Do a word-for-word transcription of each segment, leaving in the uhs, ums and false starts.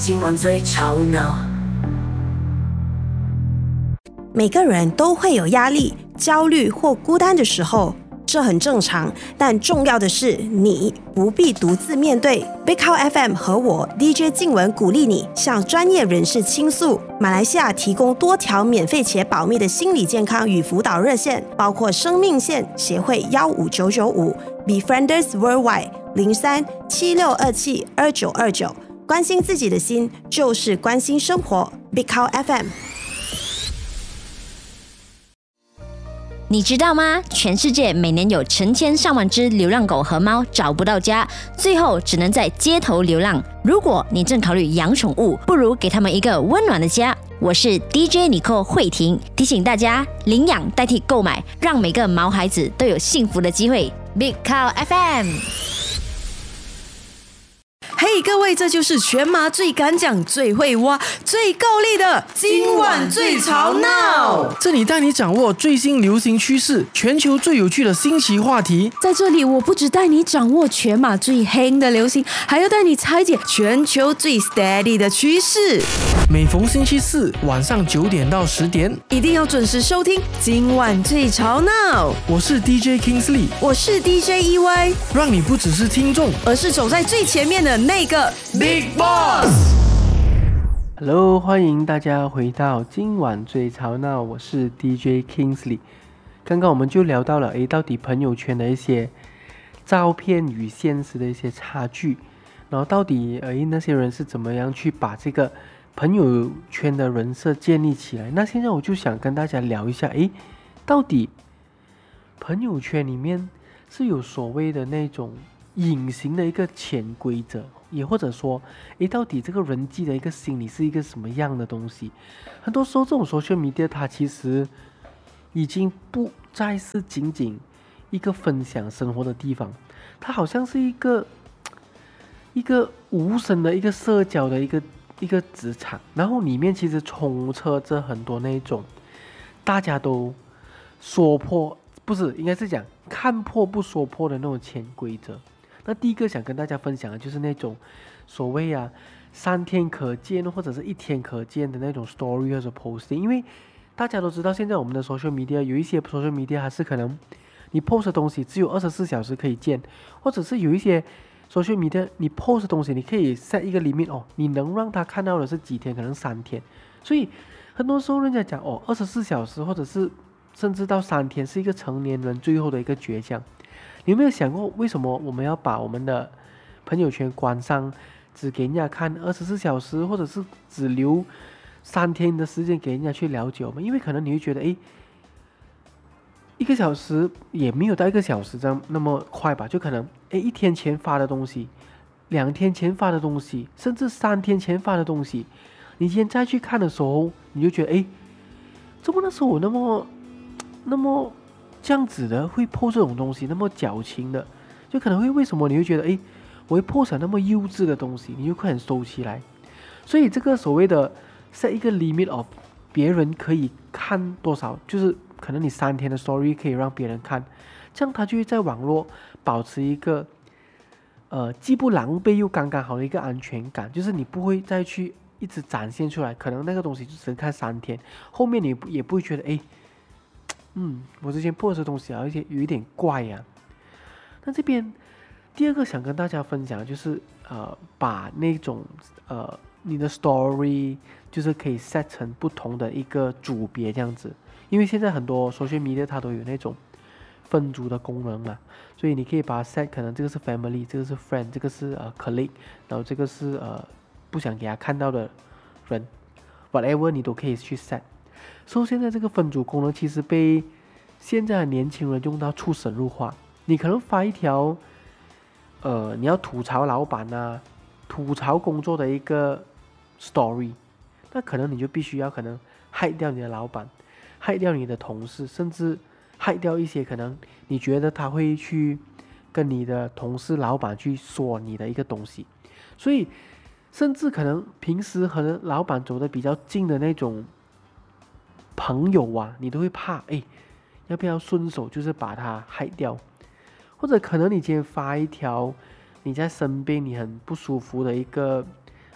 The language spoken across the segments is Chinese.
今晚最吵闹。 每个人都会有压力、焦虑或孤单的时候，这很正常。但重要的是，你不必独自面对。Big Cow F M 和我 D J 静文鼓励你向专业人士倾诉。马来西亚提供多条免费且保密的心理健康与辅导热线，包括生命线协会幺五九九五、Befrienders Worldwide 零三七六二七二九二九。关心自己的心，就是关心生活。Big Cow F M。 你知道吗？全世界每年有成千上万只流浪狗和猫找不到家，最后只能在街头流浪。如果你正考虑养宠物，不如给他们一个温暖的家。我是 D J Nicole 慧婷，提醒大家领养代替购买，让每个毛孩子都有幸福的机会。Big Cow F M。 嘿、hey, 各位，这就是全马最敢讲、最会挖、最够力的今晚最吵闹。 这里带你掌握最新流行趋势，全球最有趣的新奇话题。 在这里，我不只带你掌握全马最黑的流行，还要带你拆解全球最 steady 的趋势。 每逢星期四晚上九点到十点， 一定要准时收听今晚最吵闹。 我是 D J Kingsley， 我是 D J E Y， 让你不只是听众， 而是走在最前面的那个 Big Boss。Hello， 欢迎大家回到今晚最吵闹，我是 D J Kingsley。刚刚我们就聊到了，诶，到底朋友圈的一些照片与现实的一些差距，然后到底诶那些人是怎么样去把这个朋友圈的人设建立起来。那现在我就想跟大家聊一下，诶，到底朋友圈里面是有所谓的那种隐形的一个潜规则，也或者说，诶，到底这个人际的一个心理是一个什么样的东西？很多时候，这种 social media 它其实已经不再是仅仅一个分享生活的地方，它好像是一个一个无声的一个社交的一个一个职场，然后里面其实充斥着很多那种大家都说破，不是，应该是讲看破不说破的那种潜规则。那第一个想跟大家分享的就是那种所谓啊三天可见或者是一天可见的那种 story 或者 posting， 因为大家都知道现在我们的 social media 有一些 social media 还是可能你 post 的东西只有二十四小时可以见，或者是有一些 social media 你 post 的东西你可以 set 一个 limit 哦，你能让他看到的是几天，可能三天。所以很多时候人家讲哦二十四小时或者是甚至到三天是一个成年人最后的一个倔强。你有没有想过，为什么我们要把我们的朋友圈关上，只给人家看二十四小时，或者是只留三天的时间给人家去了解我们？因为可能你会觉得，诶，一个小时也没有到一个小时这样那么快吧？就可能，诶，一天前发的东西，两天前发的东西，甚至三天前发的东西，你今天再去看的时候，你就觉得，诶，怎么那时候我那么那么这样子的会 po 这种东西，那么矫情的，就可能会为什么你会觉得，诶，我会 po 成那么幼稚的东西，你就快点收起来。所以这个所谓的 set 一个 limit of 别人可以看多少，就是可能你三天的 story 可以让别人看，这样他就会在网络保持一个呃既不狼狈又刚刚好的一个安全感，就是你不会再去一直展现出来，可能那个东西就只能看三天，后面你也不会觉得，诶，嗯，我之前 post 的东西啊，有点有一点怪呀、啊。那这边第二个想跟大家分享就是，呃，把那种呃你的 story 就是可以 set 成不同的一个组别这样子，因为现在很多 social media 它都有那种分组的功能嘛，所以你可以把它 set， 可能这个是 family， 这个是 friend， 这个是呃 colleague， 然后这个是呃不想给他看到的人 ，whatever 你都可以去 set。所以现在这个分组功能其实被现在的年轻人用到出神入化。你可能发一条，呃，你要吐槽老板啊，吐槽工作的一个 story， 那可能你就必须要可能害掉你的老板，害掉你的同事，甚至害掉一些可能你觉得他会去跟你的同事、老板去说你的一个东西，所以甚至可能平时和老板走得比较近的那种朋友啊，你都会怕，哎，要不要顺手就是把他害掉？或者可能你今天发一条你在身边你很不舒服的一个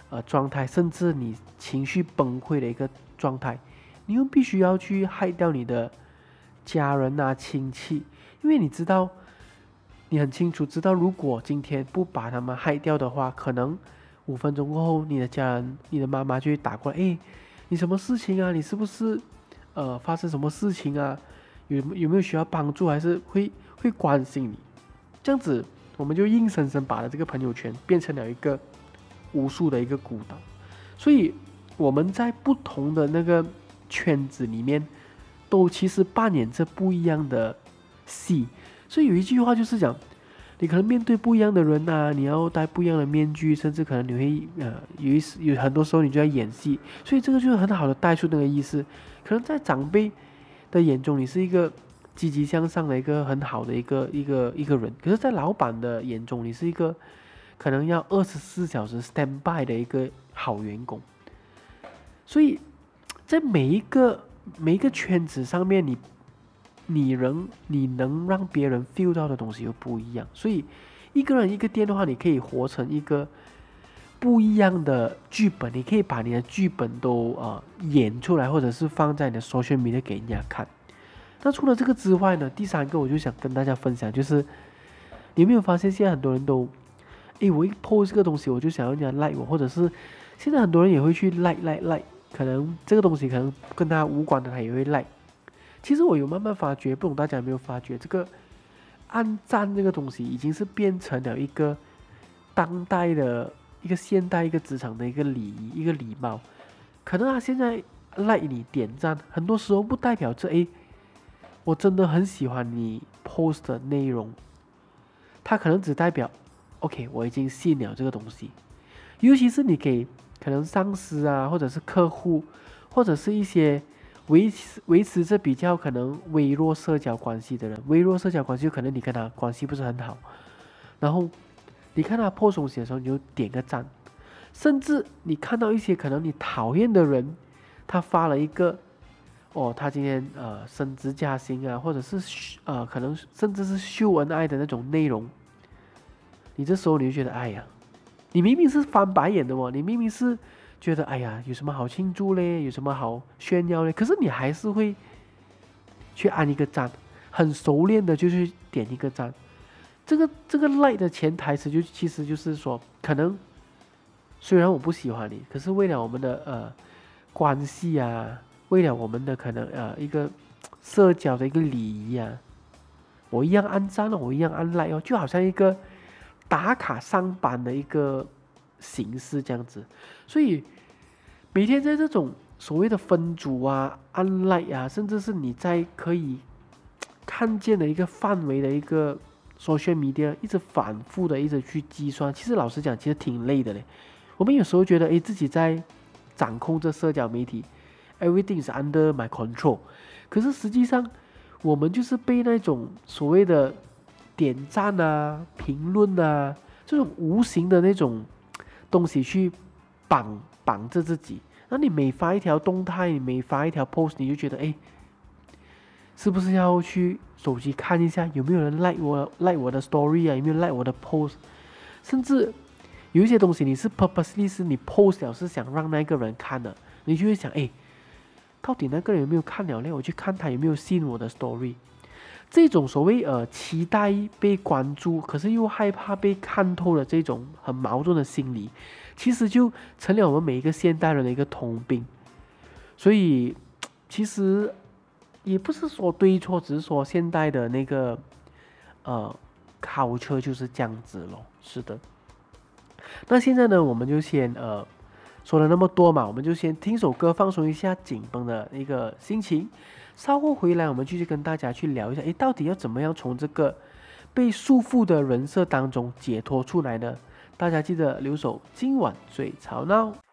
呃状态，甚至你情绪崩溃的一个状态，你又必须要去害掉你的家人啊亲戚，因为你知道，你很清楚知道，如果今天不把他们害掉的话，可能五分钟过后，你的家人、你的妈妈就会打过来，哎，你什么事情啊？你是不是呃发生什么事情啊？有有没有需要帮助？还是会会关心你？这样子，我们就硬生生把了这个朋友圈变成了一个无数的一个孤岛。所以我们在不同的那个圈子里面，都其实扮演着不一样的戏。所以有一句话就是讲，你可能面对不一样的人啊，你要戴不一样的面具，甚至可能你会呃有一有很多时候你就在演戏，所以这个就是很好的带出那个意思。可能在长辈的眼中，你是一个积极向上的一个很好的一个一个一个人，可是，在老板的眼中，你是一个可能要二十四小时 stand by 的一个好员工。所以在每一个每一个圈子上面，你。你能你能让别人 feel 到的东西又不一样，所以一个人一个店的话，你可以活成一个不一样的剧本，你可以把你的剧本都呃演出来，或者是放在你的 social media 给人家看。那除了这个之外呢，第三个我就想跟大家分享，就是你有没有发现现在很多人都，诶，我一 post 这个东西，我就想要人家 like 我，或者是现在很多人也会去 like like like， 可能这个东西可能跟他无关的，他也会 like。其实我有慢慢发觉，不懂大家有没有发觉，这个按赞这个东西已经是变成了一个当代的一个现代一个职场的一个礼仪一个礼貌。可能他现在 like 你点赞，很多时候不代表着诶，我真的很喜欢你 post 的内容，它可能只代表 OK 我已经信了这个东西。尤其是你给可能上司啊，或者是客户，或者是一些维持维持着比较可能微弱社交关系的人，微弱社交关系就可能你跟他关系不是很好，然后你看他post东西的时候，你就点个赞，甚至你看到一些可能你讨厌的人，他发了一个哦，他今天呃升职加薪啊，或者是呃可能甚至是秀恩爱的那种内容，你这时候你就觉得哎呀，你明明是翻白眼的哦，你明明是觉得哎呀，有什么好庆祝嘞？有什么好炫耀嘞？可是你还是会去按一个赞，很熟练的就去点一个赞。这个这个 like 的潜台词就其实就是说，可能虽然我不喜欢你，可是为了我们的呃关系啊，为了我们的可能呃一个社交的一个礼仪啊，我一样按赞哦，我一样按 like 哦，就好像一个打卡上班的一个形式这样子。所以每天在这种所谓的分组啊、按 like 啊，甚至是你在可以看见的一个范围的一个 social media， 一直反复的一直去计算，其实老实讲，其实挺累的嘞。我们有时候觉得，哎，自己在掌控着社交媒体 ，everything is under my control， 可是实际上我们就是被那种所谓的点赞啊、评论啊这种无形的那种东西去绑绑着自己。那你每发一条动态，你每发一条 post， 你就觉得哎，是不是要去手机看一下有没有人 like 我 like 我的 story 啊，有没有 like 我的 post， 甚至有一些东西你是 purposely 是你 post 了是想让那个人看的，你就会想哎，到底那个人有没有看了呢？我去看他有没有信我的 story。这种所谓呃期待被关注，可是又害怕被看透的这种很矛盾的心理，其实就成了我们每一个现代人的一个通病。所以其实也不是说对错，只是说现代的那个呃culture就是这样子咯。是的。那现在呢，我们就先呃说了那么多嘛，我们就先听首歌放松一下紧绷的一个心情。稍后回来，我们继续跟大家去聊一下，诶，到底要怎么样从这个被束缚的人设当中解脱出来呢？大家记得留守今晚最吵闹。